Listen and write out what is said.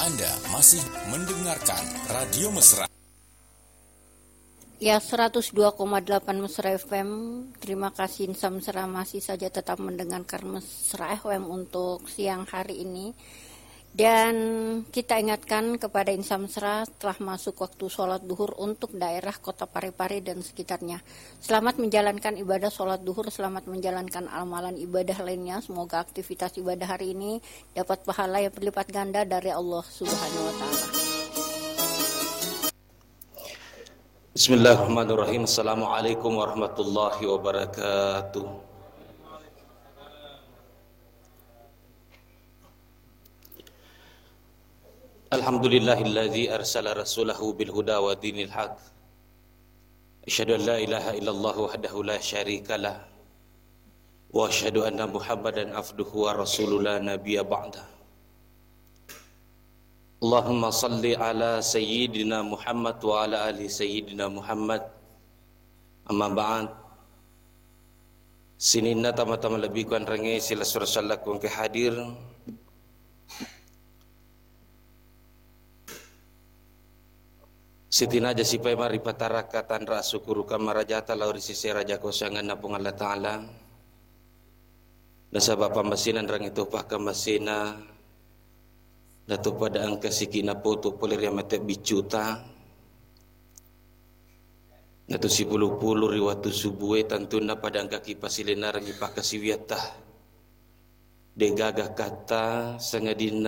Anda masih mendengarkan Radio Mesra. Ya, 102,8 Mesra FM. Terima kasih Insa Mesra masih saja tetap mendengarkan Mesra FM untuk siang hari ini. Dan kita ingatkan kepada Insa Mesra telah masuk waktu sholat duhur untuk daerah Kota Parepare dan sekitarnya. Selamat menjalankan ibadah sholat duhur, selamat menjalankan amalan ibadah lainnya. Semoga aktivitas ibadah hari ini dapat pahala yang berlipat ganda dari Allah Subhanahu wa Ta'ala. Bismillahirrahmanirrahim. Assalamualaikum warahmatullahi wabarakatuh. Alhamdulillahilladzi arsala rasulahu bil huda wa dinil haq. Asyhadu an la ilaha illallah wahdahu la syarikalah wa asyhadu anna Muhammadan abduhu wa rasuluhu la nabiyya ba'da. Allahumma salli ala sayyidina Muhammad wa ala ali sayyidina Muhammad. Amma ba'd. Sininna tama-tama lebih kuan rengai sila surah salak kong kehadir. Sitina jasipai mari patarakatan rasukuru kamarajata lauri sisi raja kosangan napung Allah Ta'ala. Nasabah pambasinan rang itu pakambasina Dato pada angka sikina poto polir yang mete bicuta. Dato si puluh-puluh riwatu subuhe tantuna pada angka kipasilinar ngipakasiwiatah. Degagah kata sangadina